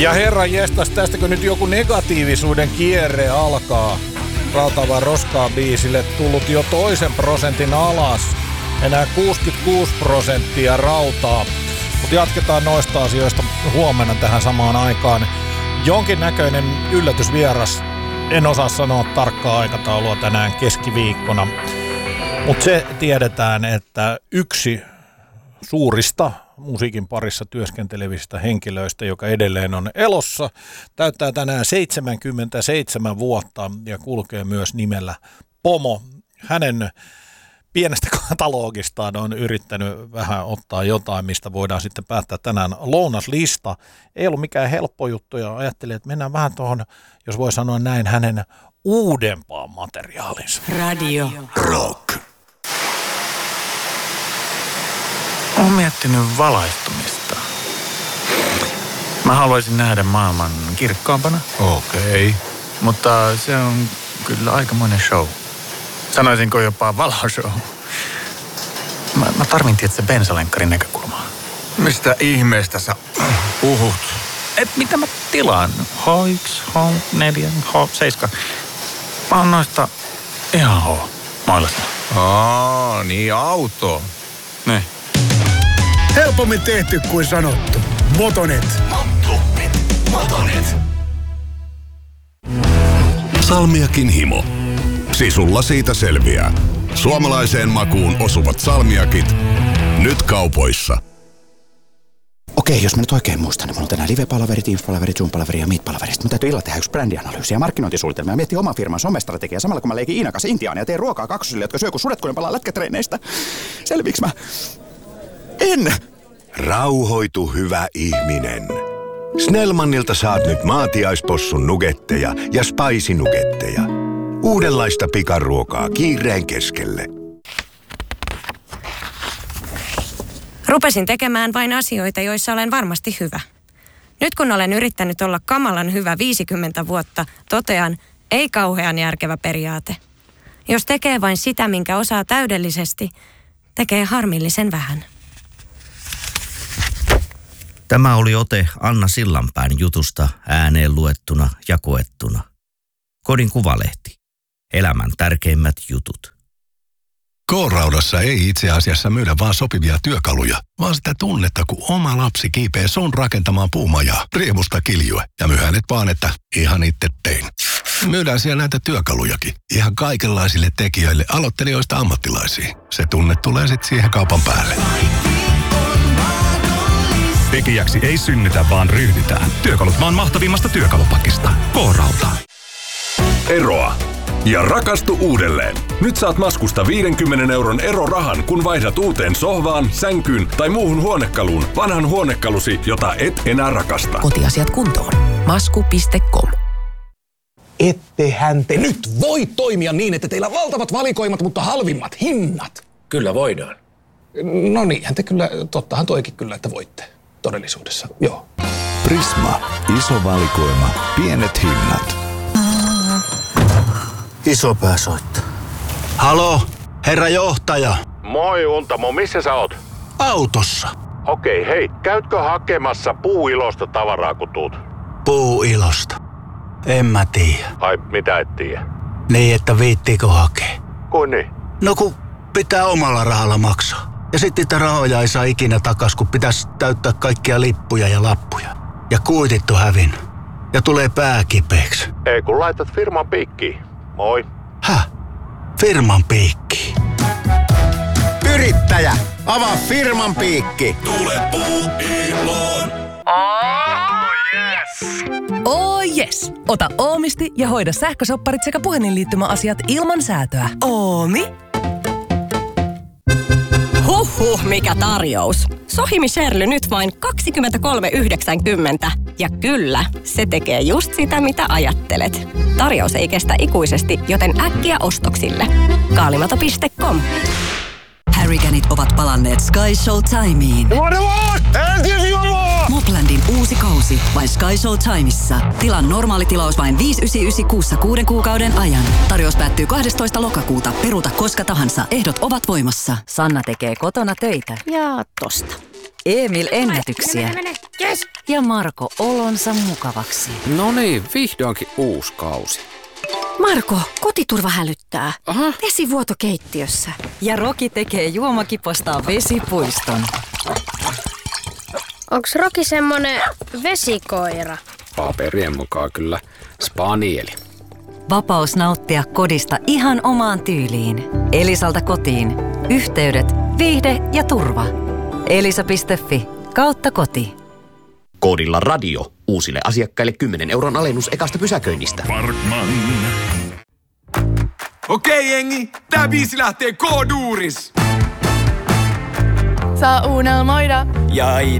Ja herran jestas, tästäkö nyt joku negatiivisuuden kierre alkaa? Rautavaa roskaa biisille tullut jo 2% alas. Enää 66% rautaa. Mutta jatketaan noista asioista huomenna tähän samaan aikaan. Jonkinnäköinen yllätysvieras. En osaa sanoa tarkkaa aikataulua tänään keskiviikkona. Mutta se tiedetään, että yksi suurista musiikin parissa työskentelevistä henkilöistä, joka edelleen on elossa, täyttää tänään 77 vuotta ja kulkee myös nimellä Pomo. Hänen pienestä katalogistaan on yrittänyt vähän ottaa jotain, mistä voidaan sitten päättää tänään lounaslista. Ei ollut mikään helppo juttu ja ajattelin, että mennään vähän tuohon, jos voi sanoa näin, hänen uudempaan materiaalinsa. Radio Rock. Olen miettinyt valaistumista. Mä haluaisin nähdä maailman kirkkaampana. Okei. Mutta se on kyllä aikamoinen show. Sanoisinko jopa valoshow. Mä tarvin tietysti bensalenkkarin näkökulmaa. Mistä ihmeestä sä puhut? Mitä mä tilaan? H1, H4, H7. Mä oon noista ihan H-mailasta. Niin auto. Ne. Helpommin tehty kuin sanottu. Motonet. Motonet. Salmiakin himo. Sisulla siitä selviää. Suomalaiseen makuun osuvat salmiakit. Nyt kaupoissa. Okei, jos mä nyt oikein muistan, niin mulla on tänään live-palaverit, Teams-palaverit, Zoom-palaverit ja Meet-palaverit. Mun täytyy illalla tehdä yksi brändianalyysi ja markkinointisuunnitelma ja miettiä oman firman somestrategiaa samalla kun mä leikin Iinakas Intiaan ja teen ruokaa kaksosille, jotka syö kun sudet, kun ne palaa lätkätreineistä. Selviiks mä? En! Rauhoitu hyvä ihminen. Snellmanilta saat nyt maatiaispossun nugetteja ja spicy nugetteja. Uudenlaista pikaruokaa kiireen keskelle. Rupesin tekemään vain asioita, joissa olen varmasti hyvä. Nyt kun olen yrittänyt olla kamalan hyvä 50 vuotta, totean, ei kauhean järkevä periaate. Jos tekee vain sitä, minkä osaa täydellisesti, tekee harmillisen vähän. Tämä oli ote Anna Sillanpään jutusta ääneen luettuna ja koettuna. Kodin Kuvalehti. Elämän tärkeimmät jutut. K-Raudassa ei itse asiassa myydä vaan sopivia työkaluja, vaan sitä tunnetta, kun oma lapsi kiipee sun rakentamaan puumajaa, riemusta kiljue ja myhänet vaan, että ihan itse tein. Myydään siellä näitä työkalujakin, ihan kaikenlaisille tekijöille, aloittelijoista ammattilaisiin. Se tunne tulee sitten siihen kaupan päälle. Tekijäksi ei synnytä, vaan ryhdytään. Työkalut maan mahtavimmasta työkalupakista. K-Rauta. Eroa. Ja rakastu uudelleen. Nyt saat Maskusta 50 € erorahan, kun vaihdat uuteen sohvaan, sänkyyn tai muuhun huonekaluun vanhan huonekalusi, jota et enää rakasta. Kotiasiat kuntoon. Masku.com. Ettehän te nyt voi toimia niin, että teillä on valtavat valikoimat, mutta halvimmat hinnat. Kyllä voidaan. No niinhän te kyllä, tottahan toikin kyllä, että voitte. Todellisuudessa, joo. Prisma. Iso valikoima. Pienet hinnat. Isopää soittaa. Halo, herra johtaja. Moi Untamo, missä sä oot? Autossa. Okei, hei, käytkö hakemassa Puuilosta tavaraa kun tuut? Puuilosta? En mä tiedä. Ai, mitä et tiedä? Niin, että viittiikö hakea? Kuin niin? No kun pitää omalla rahalla maksaa. Ja sitten niitä rahoja ei saa ikinä takas, kun pitäisi täyttää kaikkia lippuja ja lappuja. Ja kuitit on hävinnyt. Ja tulee pää kipeäksi. Ei kun laitat firman piikkiin. Moi. Häh? Firman piikki? Yrittäjä, avaa firman piikki. Tule Puuiloon. Oh yes! Ota Oomisti ja hoida sähkösopparit sekä puhelinliittymäasiat ilman säätöä. Oomi. Huhhuh, mikä tarjous. Sohimi Sherly nyt vain 23,90. Ja kyllä, se tekee just sitä, mitä ajattelet. Tarjous ei kestä ikuisesti, joten äkkiä ostoksille. Kaalimato.com. Harryganit ovat palanneet Sky Showtimeen. Moplandin uusi kausi vain Sky Showtimeissa. Tilan normaali tilaus vain 5,99 kuussa 6 kuukauden ajan. Tarjous päättyy 12. lokakuuta. Peruuta koska tahansa. Ehdot ovat voimassa. Sanna tekee kotona töitä. Ja tosta. Emil ennätyksiä Mene. Yes. ja Marko olonsa mukavaksi. No niin, vihdoinkin uusi kausi. Marko, kotiturva hälyttää. Aha. Vesivuoto keittiössä. Ja Roki tekee juomakipostaan vesipuiston. Onks Roki semmonen vesikoira? Paperien mukaan kyllä spanieli. Vapaus nauttia kodista ihan omaan tyyliin. Elisalta kotiin. Yhteydet, viihde ja turva. Elisa.fi/koti. Koodilla radio uusille asiakkaille 10 € alennus ekasta pysäköinnistä. Parkman. Okei jengi, tää biisi lähtee K-duuris. Saa unelmoida ja